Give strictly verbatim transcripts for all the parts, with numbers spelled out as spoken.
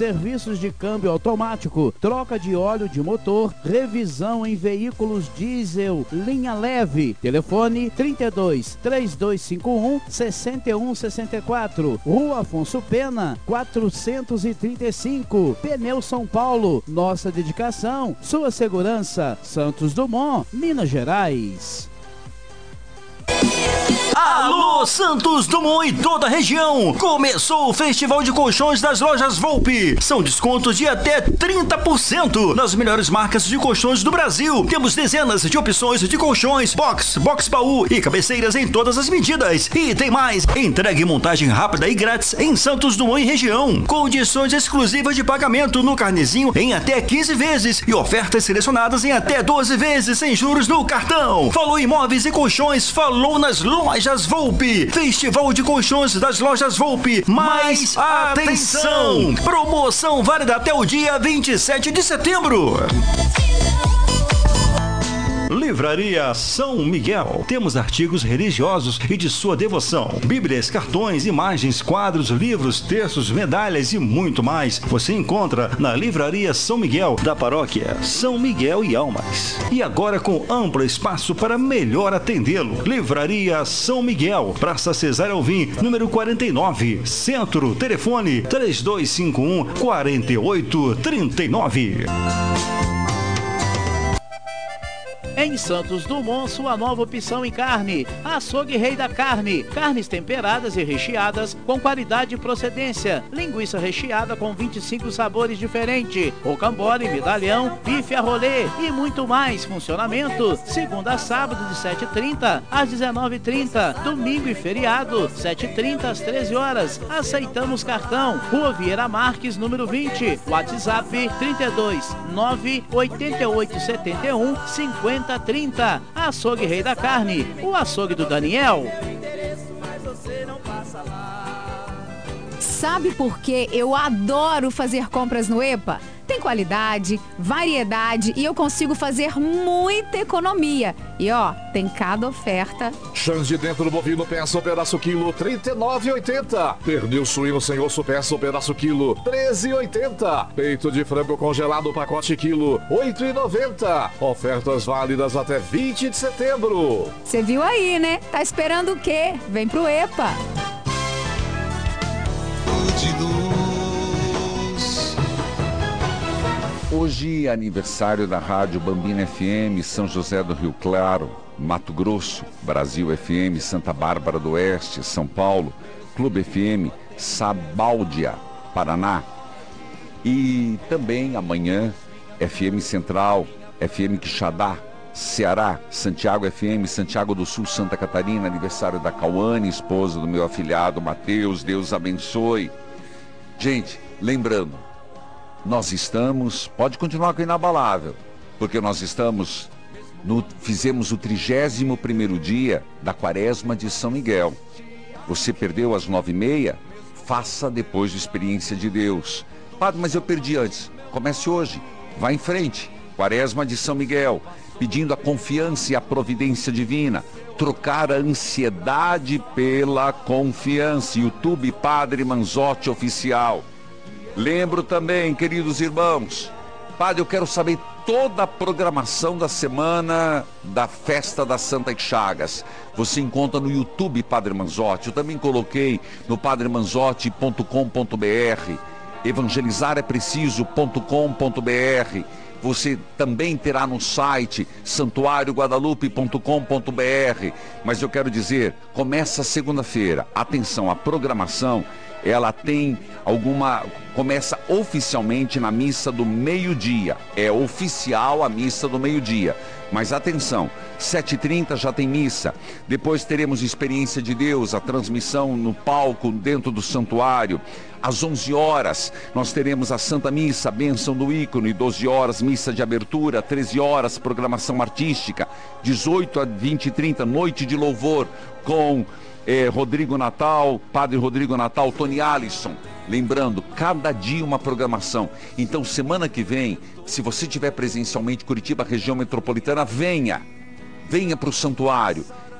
serviços de câmbio automático, troca de óleo de motor, revisão em veículos diesel, linha leve. Telefone trinta e dois, três dois cinco um, seis um seis quatro, Rua Afonso Pena, quatrocentos e trinta e cinco, Pneu São Paulo. Nossa dedicação, sua segurança. Santos Dumont, Minas Gerais. Alô, Santos Dumont e toda a região! Começou o Festival de Colchões das Lojas Volpi. São descontos de até trinta por cento nas melhores marcas de colchões do Brasil. Temos dezenas de opções de colchões, box, box baú e cabeceiras em todas as medidas. E tem mais, entrega e montagem rápida e grátis em Santos Dumont e região. Condições exclusivas de pagamento no carnezinho em até quinze vezes e ofertas selecionadas em até doze vezes sem juros no cartão. Falou em móveis e colchões, falou nas Lojas Volpi. Festival de Colchões das Lojas Volpi. Mais atenção! Promoção válida até o dia vinte e sete de setembro. Livraria São Miguel. Temos artigos religiosos e de sua devoção. Bíblias, cartões, imagens, quadros, livros, textos, medalhas e muito mais. Você encontra na Livraria São Miguel, da paróquia São Miguel e Almas. E agora com amplo espaço para melhor atendê-lo. Livraria São Miguel, Praça Cesário Alvim, número quarenta e nove, Centro. Telefone três dois cinco um, quatro oito três nove. Em Santos Dumont, sua nova opção em carne. Açougue Rei da Carne. Carnes temperadas e recheadas com qualidade e procedência. Linguiça recheada com vinte e cinco sabores diferentes. Rocambole, medalhão, bife a rolê e muito mais. Funcionamento segunda a sábado de sete e trinta às dezenove e trinta. Domingo e feriado, sete e trinta às treze horas. Aceitamos cartão. Rua Vieira Marques, número vinte. WhatsApp trinta e dois, nove oito oito sete um, cinquenta trinta. Açougue Rei da Carne, o açougue do Daniel. Sabe por que eu adoro fazer compras no EPA? Tem qualidade, variedade e eu consigo fazer muita economia. E ó, tem cada oferta. Chãs de dentro bovino peça o pedaço quilo trinta e nove reais e oitenta centavos. Pernil suíno sem osso peça o pedaço quilo treze reais e oitenta centavos. Peito de frango congelado pacote quilo oito reais e noventa centavos. Ofertas válidas até vinte de setembro. Você viu aí, né? Tá esperando o quê? Vem pro EPA. Hoje é aniversário da Rádio Bambina F M, São José do Rio Claro, Mato Grosso, Brasil F M, Santa Bárbara do Oeste, São Paulo, Clube F M, Sabáudia, Paraná. E também amanhã, F M Central, F M Quixadá, Ceará, Santiago F M, Santiago do Sul, Santa Catarina, aniversário da Cauane, esposa do meu afilhado Matheus, Deus abençoe. Gente, lembrando, nós estamos, pode continuar com o Inabalável, porque nós estamos, no, fizemos o trigésimo primeiro dia da Quaresma de São Miguel. Você perdeu às nove e meia? Faça depois de Experiência de Deus. Padre, mas eu perdi antes. Comece hoje, vá em frente. Quaresma de São Miguel, pedindo a confiança e a providência divina. Trocar a ansiedade pela confiança. YouTube Padre Manzotti Oficial. Lembro também, queridos irmãos, Padre, eu quero saber toda a programação da semana da Festa da Santa Chagas. Você encontra no YouTube Padre Manzotti. Eu também coloquei no padre manzotti ponto com ponto br, evangelizar é preciso ponto com ponto br. Você também terá no site santuário guadalupe ponto com ponto br. Mas eu quero dizer, começa segunda-feira. Atenção, a programação, ela tem alguma... Começa oficialmente na missa do meio-dia. É oficial a missa do meio-dia. Mas atenção, sete e trinta já tem missa. Depois teremos Experiência de Deus, a transmissão no palco dentro do santuário. Às onze horas nós teremos a Santa Missa, a bênção do ícone. doze horas, missa de abertura. treze horas, programação artística. dezoito a vinte e trinta, noite de louvor com eh, Rodrigo Natal, Padre Rodrigo Natal, Tony Alisson. Lembrando, cada dia uma programação. Então, semana que vem, se você estiver presencialmente em Curitiba, região metropolitana, venha. Venha para o santuário.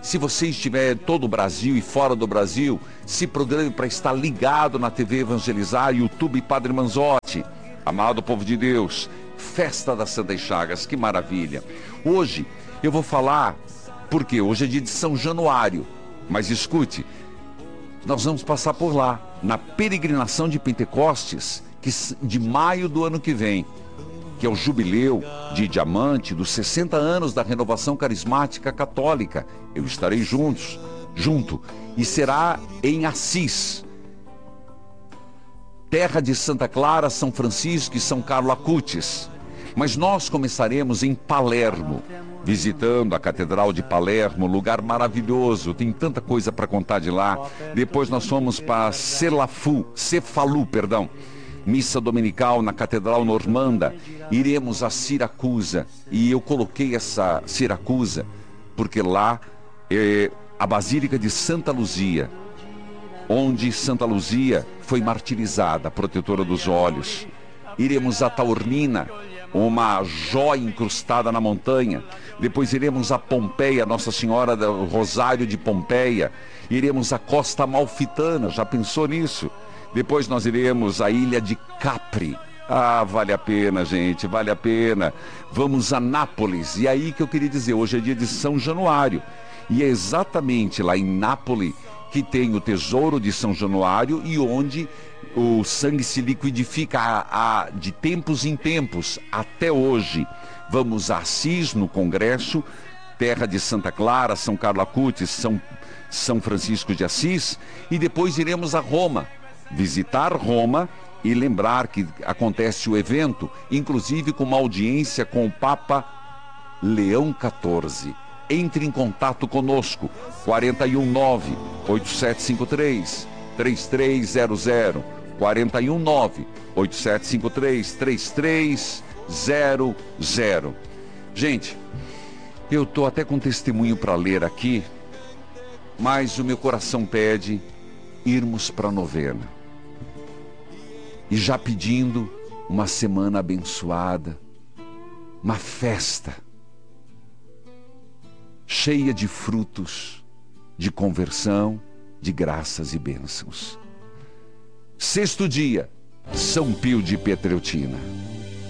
Se você estiver em todo o Brasil e fora do Brasil, se programe para estar ligado na T V Evangelizar, YouTube Padre Manzotti. Amado povo de Deus, Festa das Santas Chagas, que maravilha. Hoje eu vou falar, porque hoje é dia de São Januário, mas escute, nós vamos passar por lá, na peregrinação de Pentecostes, que, de maio do ano que vem, que é o jubileu de diamante dos sessenta anos da Renovação Carismática Católica. Eu estarei juntos, junto, e será em Assis, terra de Santa Clara, São Francisco e São Carlo Acutis. Mas nós começaremos em Palermo, visitando a Catedral de Palermo, lugar maravilhoso, tem tanta coisa para contar de lá. Depois nós fomos para Celafu, Cefalu, perdão, missa dominical na Catedral Normanda. Iremos a Siracusa, e eu coloquei essa Siracusa porque lá é a Basílica de Santa Luzia, onde Santa Luzia foi martirizada, protetora dos olhos. Iremos a Taormina, uma joia incrustada na montanha. Depois iremos a Pompeia, Nossa Senhora do Rosário de Pompeia. Iremos a Costa Amalfitana, já pensou nisso? Depois nós iremos à ilha de Capri. Ah, vale a pena, gente, vale a pena. Vamos a Nápoles. E aí que eu queria dizer, hoje é dia de São Januário. E é exatamente lá em Nápoles que tem o tesouro de São Januário e onde o sangue se liquidifica a, a, de tempos em tempos, até hoje. Vamos a Assis, no Congresso, terra de Santa Clara, São Carlo Acutis, São, São Francisco de Assis, e depois iremos a Roma, visitar Roma e lembrar que acontece o evento, inclusive com uma audiência com o Papa Leão quatorze. Entre em contato conosco, quatro um nove, oito sete cinco três, três três zero zero, quatro um nove, oito sete cinco três, três três zero zero. Gente, eu estou até com testemunho para ler aqui, mas o meu coração pede irmos para a novena. E já pedindo uma semana abençoada, uma festa cheia de frutos, de conversão, de graças e bênçãos. Sexto dia, São Pio de Pietreutina.